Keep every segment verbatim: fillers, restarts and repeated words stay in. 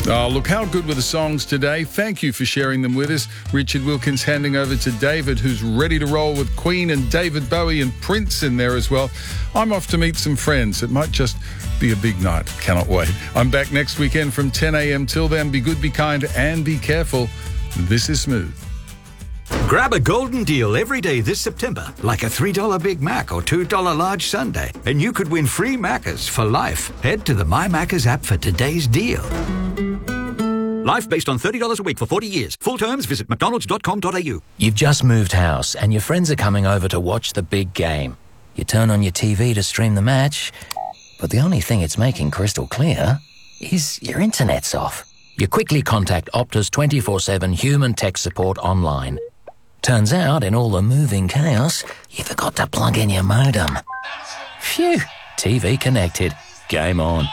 Oh, look, how good were the songs today? Thank you for sharing them with us. Richard Wilkins handing over to David, who's ready to roll with Queen and David Bowie and Prince in there as well. I'm off to meet some friends. It might just be a big night. Cannot wait. I'm back next weekend from ten a.m. Till then, be good, be kind, and be careful. This is Smooth. Grab a golden deal every day this September, like a three dollar Big Mac or two dollar large sundae, and you could win free Maccas for life. Head to the My Maccas app for today's deal. Life based on thirty dollars a week for forty years. Full terms, visit mcdonalds dot com dot a u. You've just moved house and your friends are coming over to watch the big game. You turn on your T V to stream the match, but the only thing it's making crystal clear is your internet's off. You quickly contact Optus twenty-four seven human tech support online. Turns out, in all the moving chaos, you forgot to plug in your modem. Phew, T V connected. Game on.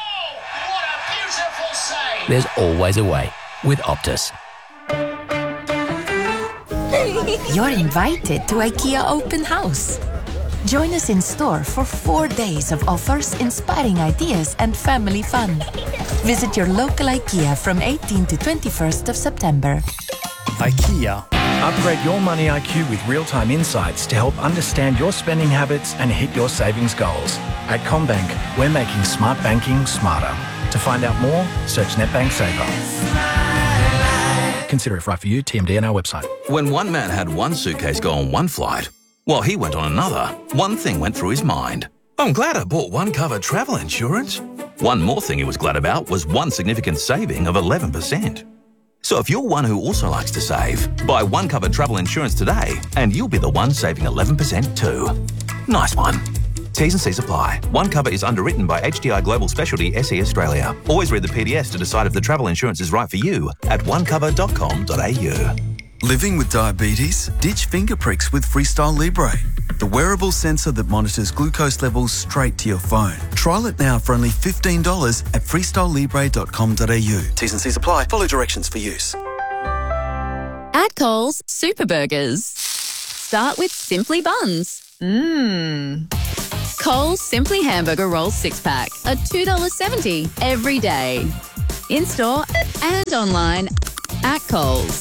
There's always a way with Optus. You're invited to IKEA Open House. Join us in store for four days of offers, inspiring ideas, and family fun. Visit your local IKEA from eighteenth to twenty-first of September. IKEA. Upgrade your money I Q with real-time insights to help understand your spending habits and hit your savings goals. At CommBank, we're making smart banking smarter. To find out more, search NetBank Saver. Consider if right for you. T M D on our website. When one man had one suitcase go on one flight, while he went on another, one thing went through his mind. I'm glad I bought One Cover travel insurance. One more thing he was glad about was one significant saving of eleven percent. So if you're one who also likes to save, buy One Cover travel insurance today and you'll be the one saving eleven percent too. Nice one. T's and C's apply. One Cover is underwritten by H D I Global Specialty S E Australia. Always read the P D S to decide if the travel insurance is right for you at one cover dot com dot a u. Living with diabetes? Ditch finger pricks with Freestyle Libre, the wearable sensor that monitors glucose levels straight to your phone. Trial it now for only fifteen dollars at freestyle libre dot com dot a u. T's and C's apply. Follow directions for use. At Coles, Super Burgers start with Simply Buns. Mmm. Coles Simply Hamburger Roll six pack, a two dollars seventy every day. In-store and online at Coles.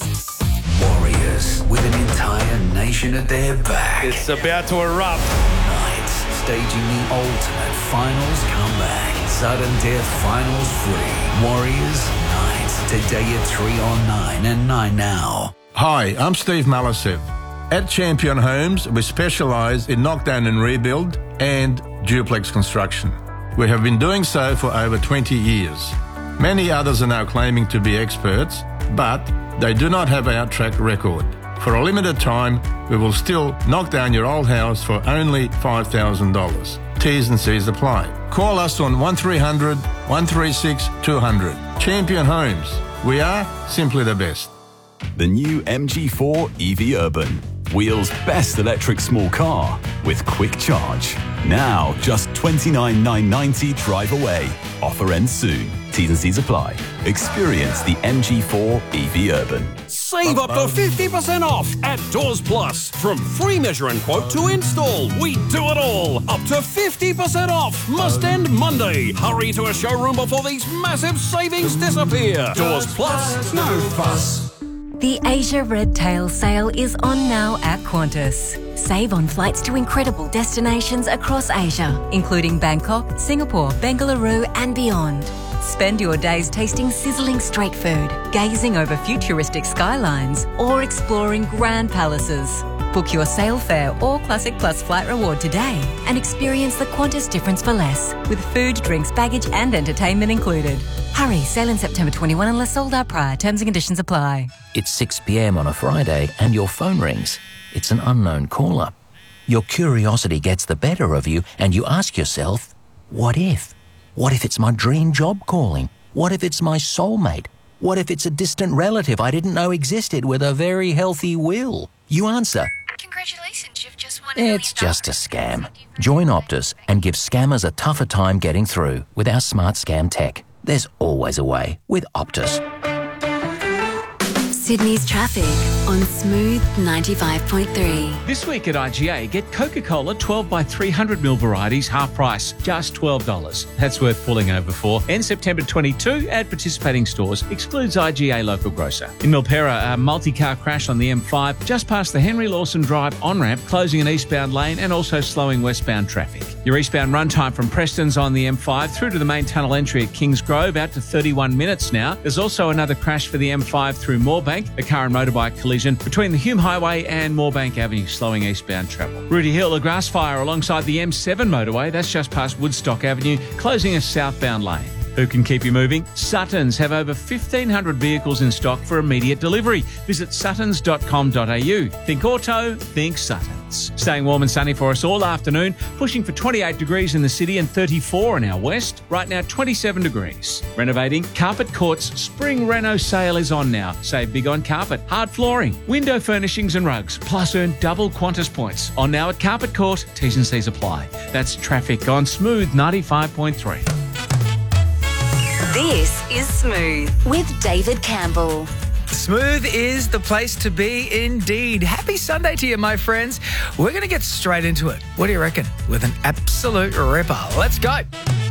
Warriors with an entire nation at their back. It's about to erupt. Knights staging the ultimate finals comeback. Sudden Death Finals three. Warriors, Knights. Today at three on nine and nine now. Hi, I'm Steve Malisev. At Champion Homes, we specialise in knockdown and rebuild and duplex construction. We have been doing so for over twenty years. Many others are now claiming to be experts, but they do not have our track record. For a limited time, we will still knock down your old house for only five thousand dollars. T's and C's apply. Call us on one three hundred, one three six, two hundred. Champion Homes. We are simply the best. The new M G four E V Urban. Wheels' best electric small car with quick charge. Now just twenty-nine thousand nine hundred ninety dollars drive away. Offer ends soon. T's and C's apply. Experience the M G four E V Urban. Save up to fifty percent off at Doors Plus. From free measure and quote to install, we do it all. Up to fifty percent off. Must end Monday. Hurry to a showroom before these massive savings disappear. Doors Plus, no fuss. The Asia Red Tail sale is on now at Qantas. Save on flights to incredible destinations across Asia, including Bangkok, Singapore, Bengaluru and beyond. Spend your days tasting sizzling street food, gazing over futuristic skylines, or exploring grand palaces. Book your sail fare or Classic Plus flight reward today and experience the Qantas difference for less, with food, drinks, baggage and entertainment included. Hurry, sale in September twenty-first unless sold out prior. Terms and conditions apply. It's six p.m. on a Friday and your phone rings. It's an unknown caller. Your curiosity gets the better of you and you ask yourself, what if? What if it's my dream job calling? What if it's my soulmate? What if it's a distant relative I didn't know existed with a very healthy will? You answer, congratulations, you've just won. it's just a scam. Join Optus and give scammers a tougher time getting through with our smart scam tech. There's always a way with Optus. Sydney's traffic on Smooth ninety-five point three. This week at I G A, get Coca-Cola twelve by three hundred milliliter varieties, half price, just twelve dollars. That's worth pulling over for. End September twenty-second at participating stores. Excludes I G A local grocer. In Milpera, a multi-car crash on the M five just past the Henry Lawson Drive on-ramp, closing an eastbound lane and also slowing westbound traffic. Your eastbound run time from Preston's on the M five through to the main tunnel entry at Kings Grove, out to thirty-one minutes now. There's also another crash for the M five through Moorebank, a car and motorbike collision between the Hume Highway and Moorebank Avenue, slowing eastbound travel. Rooty Hill, a grass fire alongside the M seven motorway, that's just past Woodstock Avenue, closing a southbound lane. Who can keep you moving? Suttons have over fifteen hundred vehicles in stock for immediate delivery. Visit suttons dot com dot a u. Think auto, think Suttons. Staying warm and sunny for us all afternoon, pushing for twenty-eight degrees in the city and thirty-four in our west. Right now, twenty-seven degrees. Renovating? Carpet Court's Spring Reno sale is on now. Save big on carpet, hard flooring, window furnishings and rugs, plus earn double Qantas points. On now at Carpet Court. T's and C's apply. That's traffic on Smooth ninety-five point three. This is Smooth with David Campbell. Smooth is the place to be indeed. Happy Sunday to you, my friends. We're going to get straight into it. What do you reckon? With an absolute ripper. Let's go.